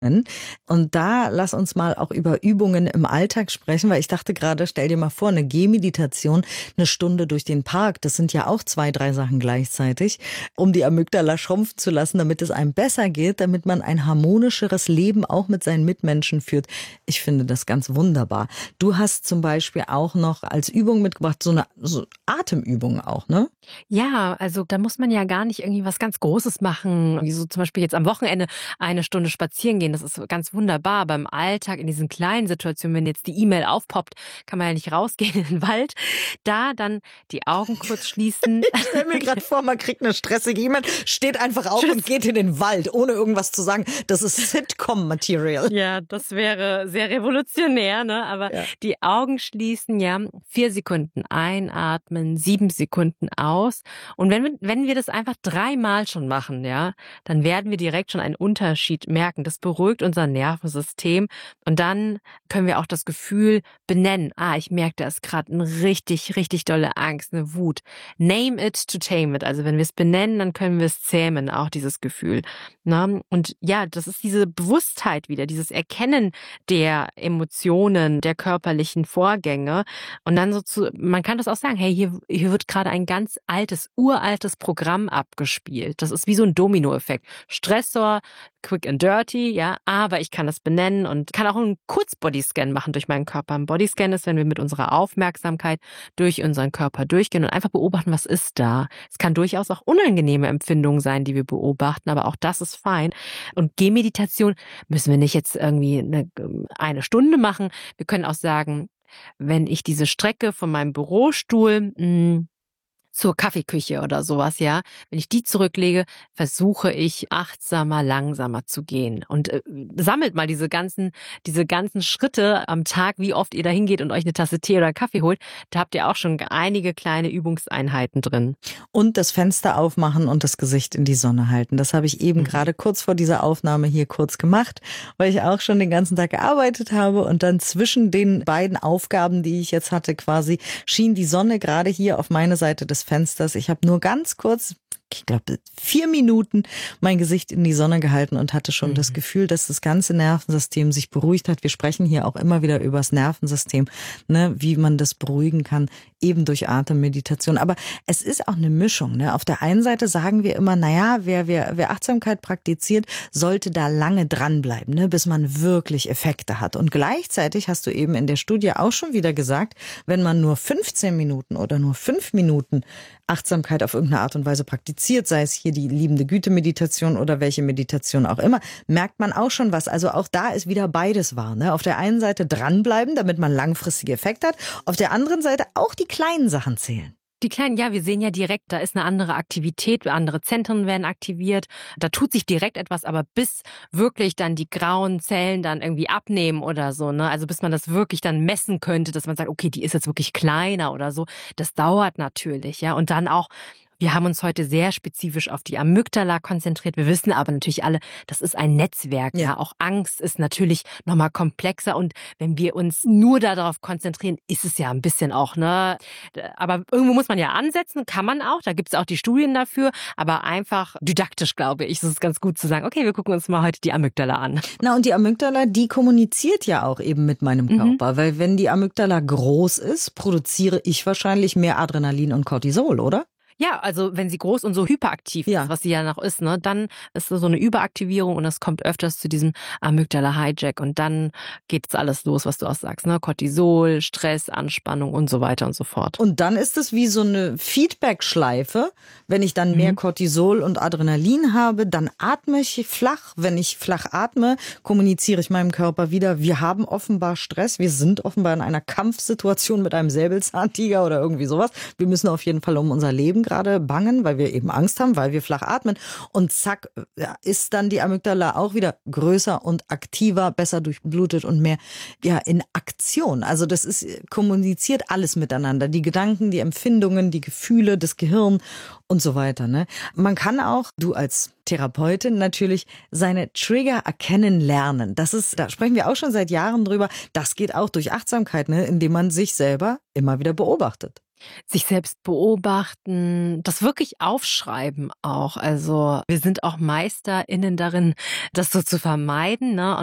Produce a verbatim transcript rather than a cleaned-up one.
Und da lass uns mal auch über Übungen im Alltag sprechen, weil ich dachte gerade, stell dir mal vor, eine Gehmeditation, eine Stunde durch den Park, das sind ja auch zwei, drei Sachen gleichzeitig, um die Amygdala schrumpfen zu lassen, damit es einem besser geht, damit man ein harmonischeres Leben auch mit seinen Mitmenschen führt. Ich finde das ganz wunderbar. Du hast zum Beispiel auch noch als Übung mitgebracht, so eine so Atemübung auch, ne? Ja, also da muss man ja gar nicht irgendwie was ganz Großes machen, wie so zum Beispiel jetzt am Wochenende eine Stunde spazieren gehen. Das ist ganz wunderbar. Beim Alltag, in diesen kleinen Situationen, wenn jetzt die E-Mail aufpoppt, kann man ja nicht rausgehen in den Wald. Da dann die Augen kurz schließen. Ich stelle mir gerade vor, man kriegt eine stressige E-Mail, steht einfach auf Tschüss. Und geht in den Wald, ohne irgendwas zu sagen. Das ist Sitcom-Material. Ja, das wäre sehr revolutionär, ne? Aber ja. Die Augen schließen, ja, vier Sekunden einatmen, sieben Sekunden aus. Und wenn wir, wenn wir das einfach dreimal schon machen, ja, dann werden wir direkt schon einen Unterschied merken. Das beruhigt unser Nervensystem. Und dann können wir auch das Gefühl benennen. Ah, ich merke, da ist gerade eine richtig, richtig dolle Angst, eine Wut. Name it to tame it. Also wenn wir es benennen, dann können wir es zähmen, auch dieses Gefühl. Na? Und ja, das ist diese Bewusstheit wieder, dieses Erkennen der Emotionen, der körperlichen Vorgänge. Und dann so zu, man kann das auch sagen, hey, hier, hier wird gerade ein ganz altes, uraltes Programm abgespielt. Das ist wie so ein Dominoeffekt. Stressor, quick and dirty, ja, aber ich kann das benennen und kann auch einen Kurz-Bodyscan machen durch meinen Körper. Ein Bodyscan ist, wenn wir mit unserer Aufmerksamkeit durch unseren Körper durchgehen und einfach beobachten, was ist da. Es kann durchaus auch unangenehme Empfindungen sein, die wir beobachten, aber auch das ist fein. Und Gehmeditation müssen wir nicht jetzt irgendwie eine, eine Stunde machen. Wir können auch sagen, wenn ich diese Strecke von meinem Bürostuhl mh, zur Kaffeeküche oder sowas, ja. Wenn ich die zurücklege, versuche ich achtsamer, langsamer zu gehen. Und äh, sammelt mal diese ganzen, diese ganzen Schritte am Tag, wie oft ihr da hingeht und euch eine Tasse Tee oder Kaffee holt. Da habt ihr auch schon einige kleine Übungseinheiten drin. Und das Fenster aufmachen und das Gesicht in die Sonne halten. Das habe ich eben mhm. gerade kurz vor dieser Aufnahme hier kurz gemacht, weil ich auch schon den ganzen Tag gearbeitet habe. Und dann zwischen den beiden Aufgaben, die ich jetzt hatte, quasi schien die Sonne gerade hier auf meine Seite des Fensters. Ich habe nur ganz kurz, ich glaube, vier Minuten mein Gesicht in die Sonne gehalten und hatte schon mhm. das Gefühl, dass das ganze Nervensystem sich beruhigt hat. Wir sprechen hier auch immer wieder über das Nervensystem, ne, wie man das beruhigen kann, eben durch Atemmeditation. Aber es ist auch eine Mischung. Ne? Auf der einen Seite sagen wir immer, naja, wer, wer, wer Achtsamkeit praktiziert, sollte da lange dranbleiben, ne, bis man wirklich Effekte hat. Und gleichzeitig hast du eben in der Studie auch schon wieder gesagt, wenn man nur fünfzehn Minuten oder nur fünf Minuten Achtsamkeit auf irgendeine Art und Weise praktiziert, sei es hier die liebende Güte-Meditation oder welche Meditation auch immer, merkt man auch schon was. Also auch da ist wieder beides wahr. Ne? Auf der einen Seite dranbleiben, damit man langfristige Effekte hat. Auf der anderen Seite auch die kleinen Sachen zählen. Die kleinen, ja, wir sehen ja direkt, da ist eine andere Aktivität, andere Zentren werden aktiviert, da tut sich direkt etwas, aber bis wirklich dann die grauen Zellen dann irgendwie abnehmen oder so, ne, also bis man das wirklich dann messen könnte, dass man sagt, okay, die ist jetzt wirklich kleiner oder so, das dauert natürlich, ja, und dann auch, wir haben uns heute sehr spezifisch auf die Amygdala konzentriert. Wir wissen aber natürlich alle, das ist ein Netzwerk. Ja, ja. Auch Angst ist natürlich nochmal komplexer. Und wenn wir uns nur darauf konzentrieren, ist es ja ein bisschen auch, ne? Aber irgendwo muss man ja ansetzen, kann man auch. Da gibt es auch die Studien dafür. Aber einfach didaktisch, glaube ich, ist es ganz gut zu sagen, okay, wir gucken uns mal heute die Amygdala an. Na, und die Amygdala, die kommuniziert ja auch eben mit meinem Körper. Mhm. Weil wenn die Amygdala groß ist, produziere ich wahrscheinlich mehr Adrenalin und Cortisol, oder? Ja, also wenn sie groß und so hyperaktiv ja. ist, was sie ja noch ist, ne, dann ist so eine Überaktivierung und es kommt öfters zu diesem Amygdala-Hijack und dann geht es alles los, was du auch sagst, ne, Cortisol, Stress, Anspannung und so weiter und so fort. Und dann ist es wie so eine Feedback-Schleife. Wenn ich dann mehr mhm. Cortisol und Adrenalin habe, dann atme ich flach. Wenn ich flach atme, kommuniziere ich meinem Körper wieder, wir haben offenbar Stress, wir sind offenbar in einer Kampfsituation mit einem Säbelzahntiger oder irgendwie sowas. Wir müssen auf jeden Fall um unser Leben gerade bangen, weil wir eben Angst haben, weil wir flach atmen. Und zack, ist dann die Amygdala auch wieder größer und aktiver, besser durchblutet und mehr ja in Aktion. Also das ist kommuniziert alles miteinander. Die Gedanken, die Empfindungen, die Gefühle, das Gehirn und so weiter. Ne? Man kann auch, du als Therapeutin natürlich, seine Trigger erkennen lernen. Das ist, da sprechen wir auch schon seit Jahren drüber. Das geht auch durch Achtsamkeit, ne? Indem man sich selber immer wieder beobachtet. Sich selbst beobachten, das wirklich aufschreiben auch. Also wir sind auch MeisterInnen darin, das so zu vermeiden, ne?